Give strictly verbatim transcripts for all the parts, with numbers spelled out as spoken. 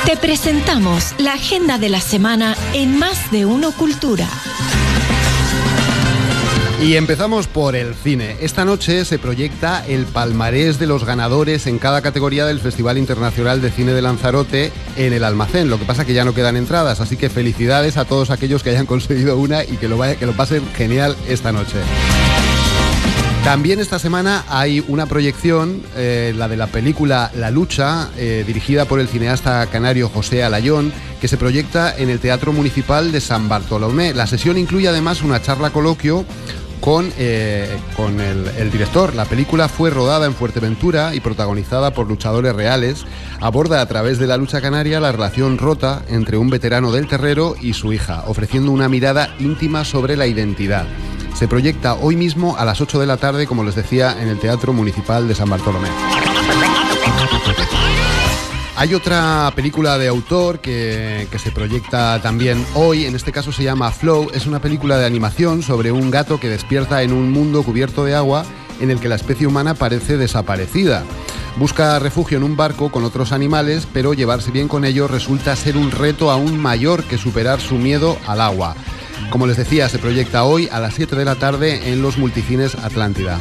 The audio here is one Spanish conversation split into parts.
Te presentamos la agenda de la semana en Más de Uno Cultura. Y empezamos por el cine. Esta noche se proyecta el palmarés de los ganadores en cada categoría del Festival Internacional de Cine de Lanzarote en el Almacén. Lo que pasa es que ya no quedan entradas, así que felicidades a todos aquellos que hayan conseguido una y que lo, vaya, que lo pasen genial esta noche. También esta semana hay una proyección, eh, la de la película La Lucha, eh, dirigida por el cineasta canario José Alayón, que se proyecta en el Teatro Municipal de San Bartolomé. La sesión incluye además una charla coloquio con, eh, con el, el director. La película fue rodada en Fuerteventura y protagonizada por luchadores reales. Aborda a través de la lucha canaria la relación rota entre un veterano del terrero y su hija, ofreciendo una mirada íntima sobre la identidad. Se proyecta hoy mismo a las ocho de la tarde, como les decía, en el Teatro Municipal de San Bartolomé. Hay otra película de autor que, que se proyecta también hoy, en este caso se llama Flow. Es una película de animación sobre un gato que despierta en un mundo cubierto de agua en el que la especie humana parece desaparecida. Busca refugio en un barco con otros animales, pero llevarse bien con ellos resulta ser un reto aún mayor que superar su miedo al agua. Como les decía, se proyecta hoy a las siete de la tarde en los Multicines Atlántida.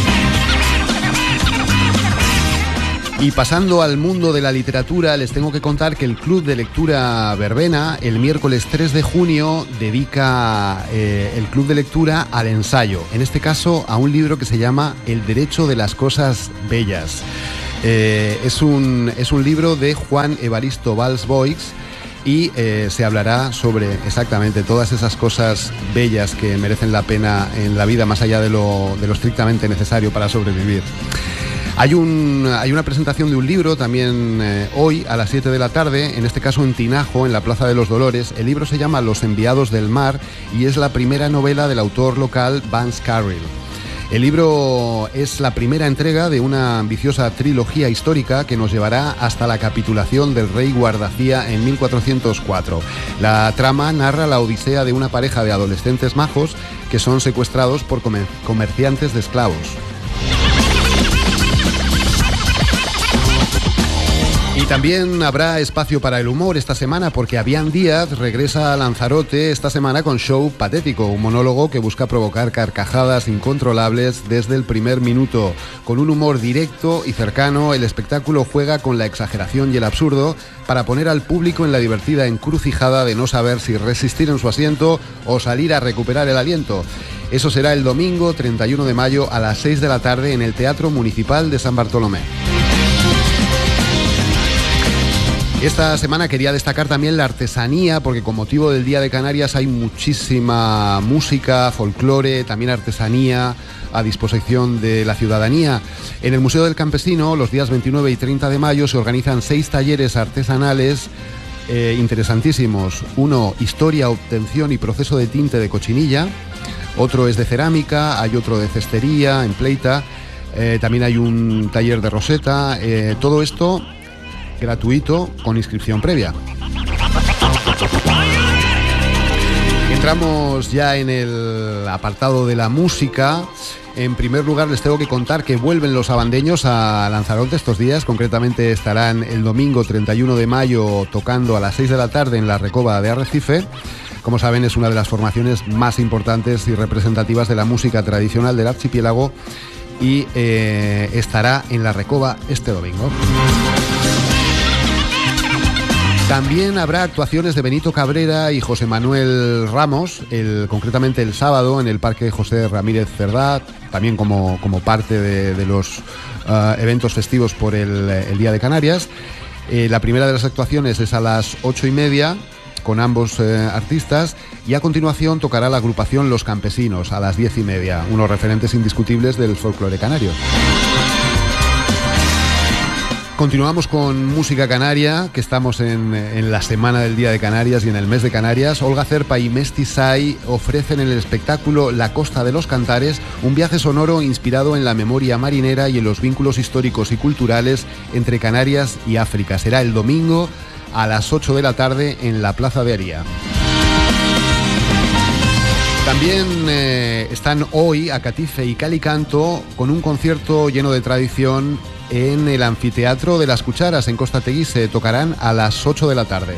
Y pasando al mundo de la literatura, les tengo que contar que el Club de Lectura Verbena, el miércoles tres de junio, dedica eh, el Club de Lectura al ensayo. En este caso, a un libro que se llama El derecho de las cosas bellas. Eh, es, un, es un libro de Juan Evaristo Valls Boix, y eh, se hablará sobre exactamente todas esas cosas bellas que merecen la pena en la vida, más allá de lo, de lo estrictamente necesario para sobrevivir. Hay, un, hay una presentación de un libro también eh, hoy a las siete de la tarde, en este caso en Tinajo, en la Plaza de los Dolores. El libro se llama Los enviados del mar y es la primera novela del autor local Vance Carrill. El libro es la primera entrega de una ambiciosa trilogía histórica que nos llevará hasta la capitulación del rey Guardacía en mil cuatrocientos cuatro. La trama narra la odisea de una pareja de adolescentes majos que son secuestrados por comer- comerciantes de esclavos. Y también habrá espacio para el humor esta semana porque Avian Díaz regresa a Lanzarote esta semana con Show Patético, un monólogo que busca provocar carcajadas incontrolables desde el primer minuto. Con un humor directo y cercano, el espectáculo juega con la exageración y el absurdo para poner al público en la divertida encrucijada de no saber si resistir en su asiento o salir a recuperar el aliento. Eso será el domingo treinta y uno de mayo a las seis de la tarde en el Teatro Municipal de San Bartolomé. Esta semana quería destacar también la artesanía, porque con motivo del Día de Canarias hay muchísima música, folclore, también artesanía a disposición de la ciudadanía. En el Museo del Campesino, los días veintinueve y treinta de mayo, se organizan seis talleres artesanales eh, interesantísimos. Uno, historia, obtención y proceso de tinte de cochinilla. Otro es de cerámica, hay otro de cestería, en pleita. Eh, también hay un taller de roseta. Eh, todo esto gratuito con inscripción previa. Entramos ya en el apartado de la música. En primer lugar, les tengo que contar que vuelven los abandeños a Lanzarote estos días. Concretamente estarán el domingo treinta y uno de mayo tocando a las seis de la tarde en la Recoba de Arrecife. Como saben, es una de las formaciones más importantes y representativas de la música tradicional del archipiélago y eh, estará en la Recoba este domingo. También habrá actuaciones de Benito Cabrera y José Manuel Ramos, el, concretamente el sábado en el Parque José Ramírez Cerdá, también como, como parte de, de los uh, eventos festivos por el, el Día de Canarias. Eh, la primera de las actuaciones es a las ocho y media con ambos eh, artistas y a continuación tocará la agrupación Los Campesinos a las diez y media, unos referentes indiscutibles del folclore canario. Continuamos con música canaria, que estamos en, en la semana del Día de Canarias y en el mes de Canarias. Olga Cerpa y Mestisai ofrecen en el espectáculo La Costa de los Cantares un viaje sonoro inspirado en la memoria marinera y en los vínculos históricos y culturales entre Canarias y África. Será el domingo a las ocho de la tarde en la Plaza de Aría. También eh, están hoy Acatife y Calicanto con un concierto lleno de tradición en el Anfiteatro de las Cucharas en Costa Teguí. Se tocarán a las ocho de la tarde.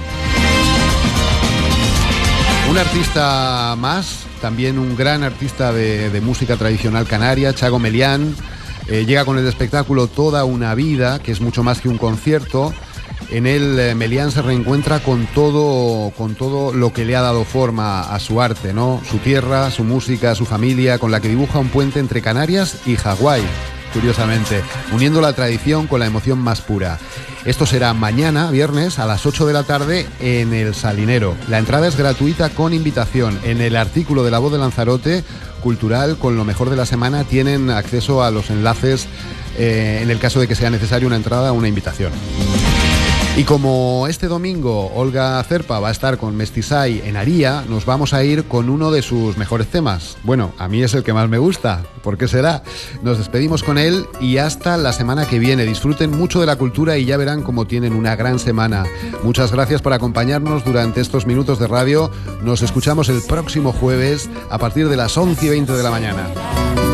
Un artista más, también un gran artista de, de música tradicional canaria, Chago Melián, eh, llega con el espectáculo Toda una vida, que es mucho más que un concierto. En él, eh, Melián se reencuentra con todo, con todo lo que le ha dado forma a su arte, ¿no? Su tierra, su música, su familia, con la que dibuja un puente entre Canarias y Hawái, curiosamente, uniendo la tradición con la emoción más pura. Esto será mañana, viernes, a las ocho de la tarde en el Salinero. La entrada es gratuita con invitación. En el artículo de La Voz de Lanzarote, cultural, con lo mejor de la semana, tienen acceso a los enlaces eh, en el caso de que sea necesario una entrada o una invitación. Y como este domingo Olga Cerpa va a estar con Mestizay en Aría, nos vamos a ir con uno de sus mejores temas. Bueno, a mí es el que más me gusta. ¿Por qué será? Nos despedimos con él y hasta la semana que viene. Disfruten mucho de la cultura y ya verán cómo tienen una gran semana. Muchas gracias por acompañarnos durante estos minutos de radio. Nos escuchamos el próximo jueves a partir de las once y veinte de la mañana.